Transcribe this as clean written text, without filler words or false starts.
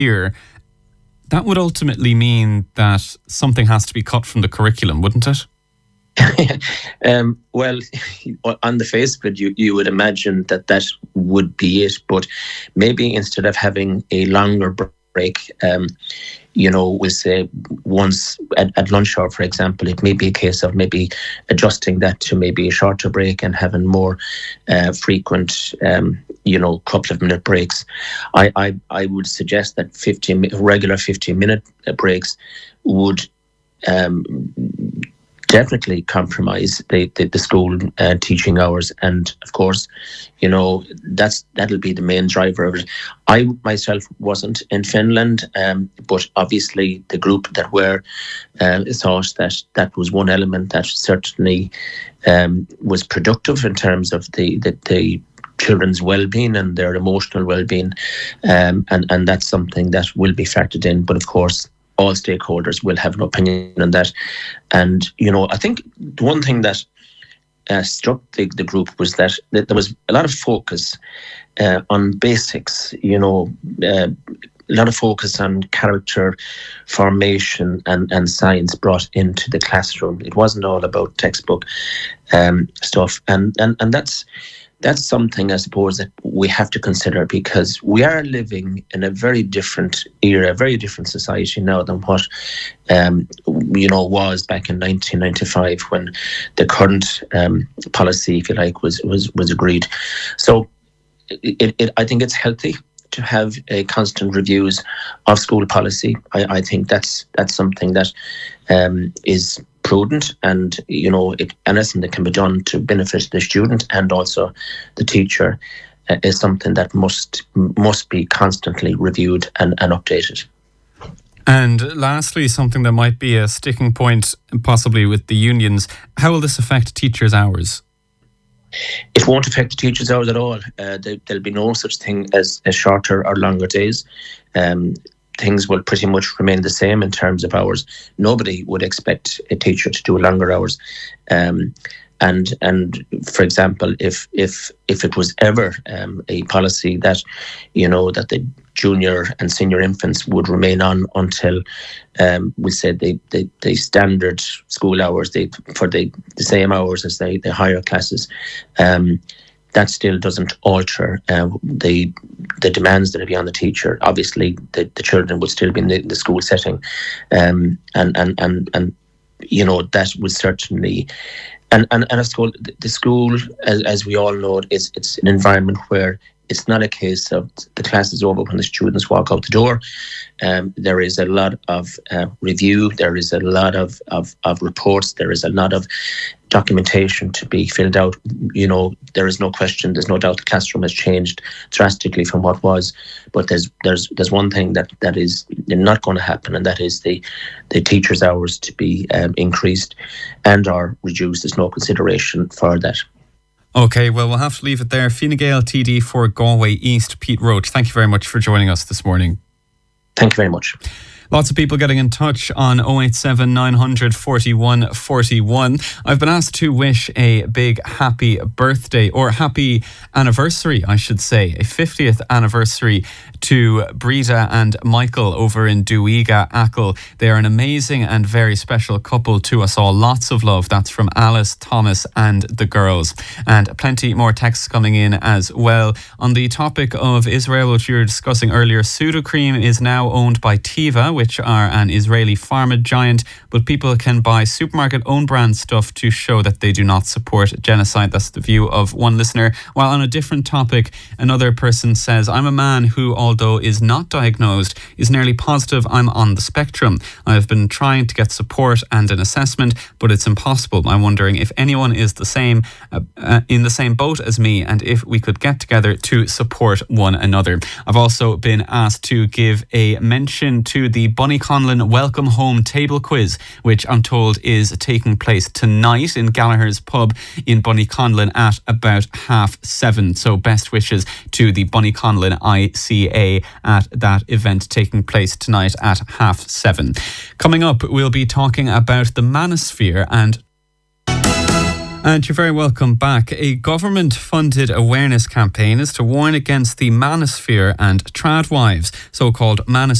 here, that would ultimately mean that something has to be cut from the curriculum, wouldn't it? Well, on the face of it, you would imagine that would be it. But maybe instead of having a longer break, we'll say once at lunch hour, for example, it may be a case of maybe adjusting that to maybe a shorter break and having more frequent, couple of minute breaks. I would suggest that regular 15-minute breaks would definitely compromise the school teaching hours, and of course, that'll be the main driver of it. I myself wasn't in Finland, but obviously the group that were thought that was one element that certainly was productive in terms of the children's well-being and their emotional well-being, and that's something that will be factored in. But of course, all stakeholders will have an opinion on that. And, I think the one thing that struck the group was that there was a lot of focus on basics, a lot of focus on character formation and science brought into the classroom. It wasn't all about textbook stuff. And that's something, I suppose, that we have to consider, because we are living in a very different era, a very different society now than what was back in 1995 when the current policy, if you like, was agreed. So I think it's healthy to have constant reviews of school policy. I think that's something that is prudent, and anything that can be done to benefit the student and also the teacher is something that must be constantly reviewed and updated. And lastly, something that might be a sticking point possibly with the unions, how will this affect teachers' hours? It won't affect the teachers' hours at all. There'll be no such thing as shorter or longer days. Things will pretty much remain the same in terms of hours. Nobody would expect a teacher to do longer hours. And for example, if it was ever a policy that that the junior and senior infants would remain on until we said the standard school hours, for the same hours as the higher classes, that still doesn't alter the demands that are on the teacher. Obviously, the children would still be in the school setting, and that would certainly. And I suppose the school, as we all know, it's an environment where it's not a case of the class is over when the students walk out the door. There is a lot of review. There is a lot of reports. There is a lot of documentation to be filled out. There is no question. There's no doubt the classroom has changed drastically from what was. But there's one thing that is not going to happen, and that is the teachers' hours to be increased and or reduced. There's no consideration for that. Okay, well, we'll have to leave it there. Fine Gael TD for Galway East, Pete Roach, thank you very much for joining us this morning. Thank you very much. Lots of people getting in touch on 087 900 41 41. I've been asked to wish a big happy birthday, or happy anniversary, I should say, a 50th anniversary to Breda and Michael over in Duiga, Achill. They are an amazing and very special couple to us all. Lots of love. That's from Alice, Thomas and the girls. And plenty more texts coming in as well. On the topic of Israel, which we were discussing earlier, Sudocrem is now owned by Teva, which are an Israeli pharma giant, but people can buy supermarket own brand stuff to show that they do not support genocide. That's the view of one listener. While on a different topic, another person says, I'm a man who, although is not diagnosed, is nearly positive I'm on the spectrum. I've been trying to get support and an assessment, but it's impossible. I'm wondering if anyone is the same in the same boat as me, and if we could get together to support one another. I've also been asked to give a mention to the Bunny Conlon Welcome Home Table Quiz, which I'm told is taking place tonight in Gallagher's Pub in Bunny Conlon at about 7:30. So best wishes to the Bunny Conlon ICA at that event taking place tonight at 7:30. Coming up, we'll be talking about the manosphere and And you're very welcome back. A government-funded awareness campaign is to warn against the manosphere and tradwives, so-called manosphere